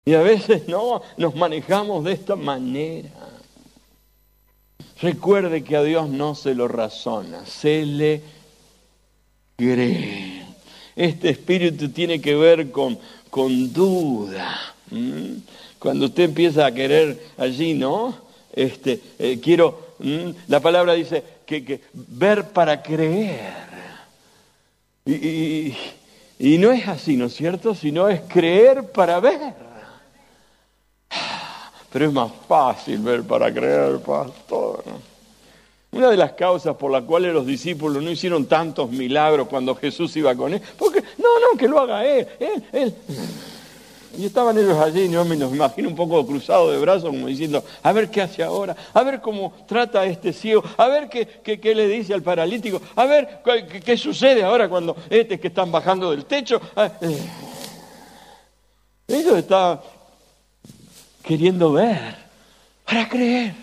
Y a veces no, nos manejamos de esta manera. Recuerde que a Dios no se lo razona, se le cree. Este espíritu tiene que ver con duda. Cuando usted empieza a querer allí, ¿no? La palabra dice que ver para creer. Y no es así, ¿no es cierto? Sino es creer para ver. Pero es más fácil ver para creer, pastor. Una de las causas por las cuales los discípulos no hicieron tantos milagros cuando Jesús iba con él, porque no, que lo haga él. Y estaban ellos allí, yo me los imagino un poco cruzados de brazos, como diciendo, a ver qué hace ahora, a ver cómo trata a este ciego, a ver qué le dice al paralítico, a ver qué sucede ahora cuando que están bajando del techo. Ellos estaban queriendo ver para creer.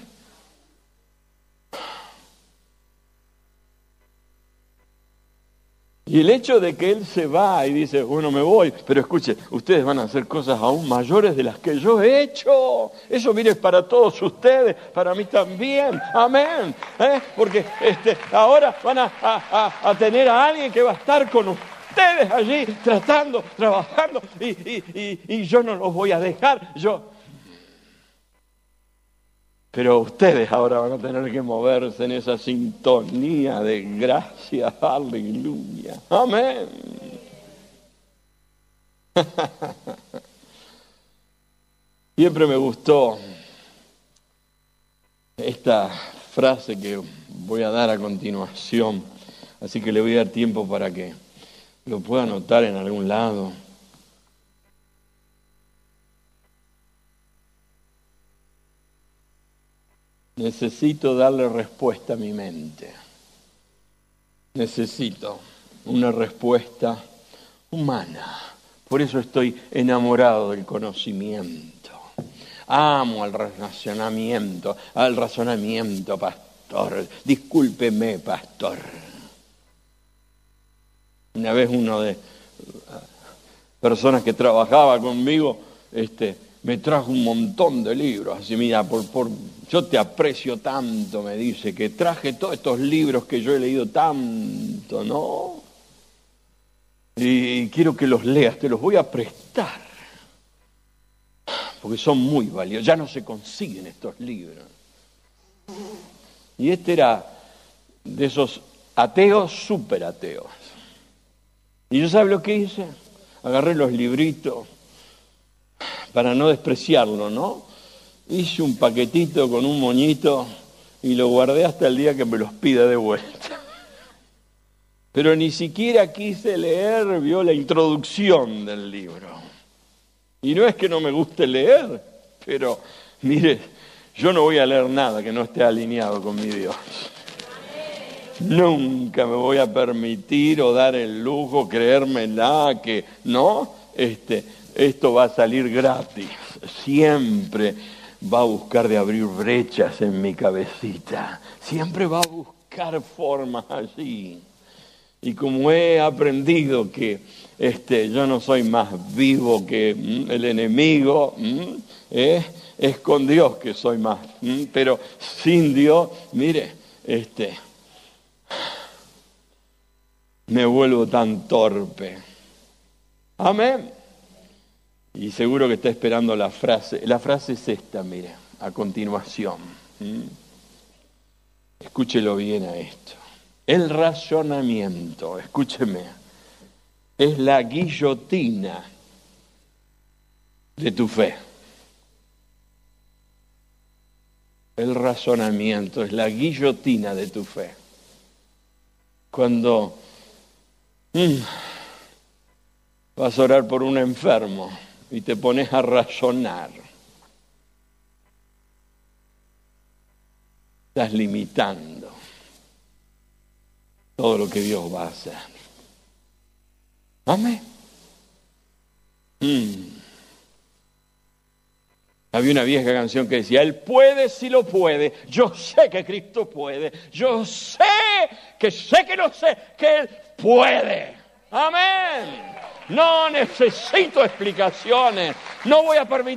Y el hecho de que él se va y dice, bueno, me voy, pero escuche, ustedes van a hacer cosas aún mayores de las que yo he hecho. Eso, mire, es para todos ustedes, para mí también. Amén. Porque ahora van a tener a alguien que va a estar con ustedes allí, tratando, trabajando, y yo no los voy a dejar. Pero ustedes ahora van a tener que moverse en esa sintonía de gracia. Aleluya. Amén. Siempre me gustó esta frase que voy a dar a continuación. Así que le voy a dar tiempo para que lo pueda anotar en algún lado. Necesito darle respuesta a mi mente. Necesito una respuesta humana. Por eso estoy enamorado del conocimiento. Amo al razonamiento, pastor. Discúlpeme, pastor. Una vez uno de personas que trabajaba conmigo, me trajo un montón de libros. Así, mira, yo te aprecio tanto, me dice, que traje todos estos libros que yo he leído tanto, ¿no? Y quiero que los leas, te los voy a prestar. Porque son muy valiosos, ya no se consiguen estos libros. Y era de esos ateos, súper ateos. ¿Y yo sabe lo que hice? Agarré los libritos para no despreciarlo, ¿no? Hice un paquetito con un moñito y lo guardé hasta el día que me los pida de vuelta. Pero ni siquiera quise leer, vio, la introducción del libro. Y no es que no me guste leer, pero mire, yo no voy a leer nada que no esté alineado con mi Dios. Nunca me voy a permitir o dar el lujo, creérmela que no, esto va a salir gratis. Siempre va a buscar de abrir brechas en mi cabecita. Siempre va a buscar formas allí. Y como he aprendido que yo no soy más vivo que el enemigo, es con Dios que soy más. Pero sin Dios, mire, me vuelvo tan torpe. Amén. Y seguro que está esperando la frase. La frase es esta, mire, a continuación. Escúchelo bien a esto. El razonamiento, escúcheme, es la guillotina de tu fe. El razonamiento es la guillotina de tu fe. Cuando vas a orar por un enfermo y te pones a razonar, estás limitando todo lo que Dios va a hacer. Amén. Había una vieja canción que decía, Él puede si lo puede, yo sé que Cristo puede, yo sé que no sé, que Él puede. Amén. No necesito explicaciones. No voy a permitir